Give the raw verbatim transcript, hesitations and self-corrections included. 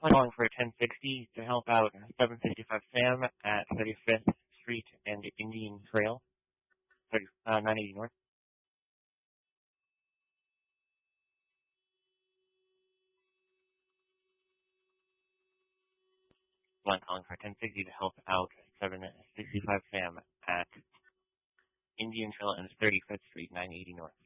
calling for ten sixty to help out seven fifty-five Sam at thirty-fifth Street and Indian Trail, thirty, uh, nine eighty North. One calling for ten sixty to help out seven sixty-five Sam at Indian Trail and thirty-fifth Street, nine eighty North.